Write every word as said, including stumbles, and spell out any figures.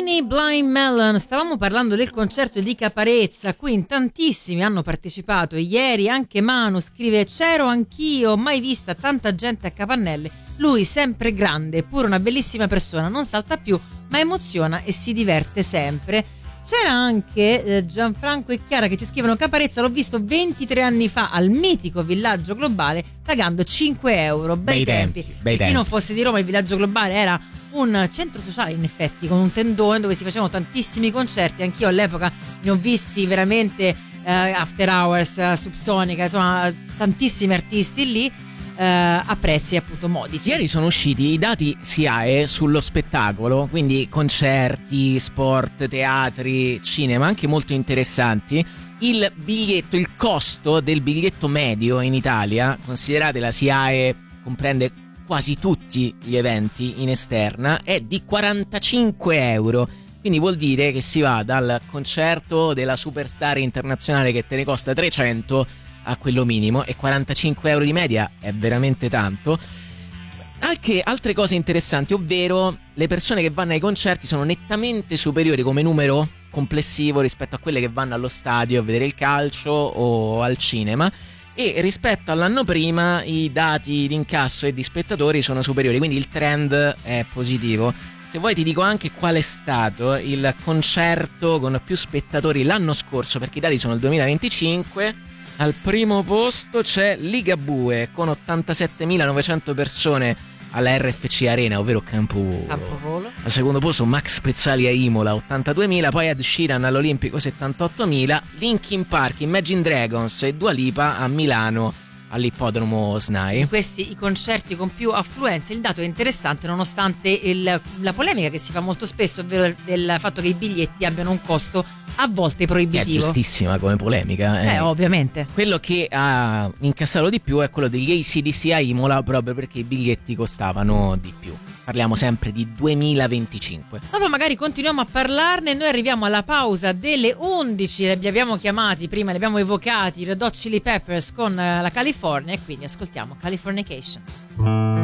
Skinny Blind Melon. Stavamo parlando del concerto di Caparezza, a cui in tantissimi hanno partecipato. Ieri anche Manu scrive: c'ero anch'io, mai vista tanta gente a Capannelle. Lui sempre grande, pure una bellissima persona, non salta più ma emoziona e si diverte sempre. C'era anche eh, Gianfranco e Chiara che ci scrivono: Caparezza l'ho visto ventitré anni fa al mitico Villaggio Globale pagando cinque euro. Bei, bei tempi, tempi. Bei tempi. Chi non fosse di Roma, il Villaggio Globale era un centro sociale in effetti, con un tendone dove si facevano tantissimi concerti. Anch'io all'epoca ne ho visti veramente, eh, After Hours, uh, Subsonica, insomma tantissimi artisti lì. Uh, a prezzi appunto modici. Ieri sono usciti i dati S I A E sullo spettacolo, quindi concerti, sport, teatri, cinema, anche molto interessanti. Il biglietto, il costo del biglietto medio in Italia, considerate la S I A E comprende quasi tutti gli eventi in esterna, è di quarantacinque euro. Quindi vuol dire che si va dal concerto della superstar internazionale che te ne costa trecento a quello minimo, e quarantacinque euro di media è veramente tanto. Anche altre cose interessanti, ovvero le persone che vanno ai concerti sono nettamente superiori come numero complessivo rispetto a quelle che vanno allo stadio a vedere il calcio o al cinema, e rispetto all'anno prima i dati di incasso e di spettatori sono superiori, quindi il trend è positivo. Se vuoi ti dico anche qual è stato il concerto con più spettatori l'anno scorso, perché i dati sono il duemilaventicinque. Al primo posto c'è Ligabue con ottantasettemilanovecento persone alla R F C Arena, ovvero Campovolo. Campovolo. Al secondo posto Max Pezzali a Imola, ottantaduemila. Poi Ed Sheeran all'Olimpico, settantottomila. Linkin Park, Imagine Dragons e Dua Lipa a Milano all'ippodromo S N A I. In questi i concerti con più affluenza. Il dato è interessante nonostante il, la polemica che si fa molto spesso, ovvero del fatto che i biglietti abbiano un costo a volte proibitivo. È giustissima come polemica. Eh, eh ovviamente. Quello che ha incassato di più è quello degli A C D C a Imola, proprio perché i biglietti costavano di più. Parliamo sempre di duemilaventicinque. Dopo magari continuiamo a parlarne. Noi arriviamo alla pausa delle undici. Li abbiamo chiamati prima, li abbiamo evocati, i Red Hot Chili Peppers con la California, e quindi ascoltiamo Californication.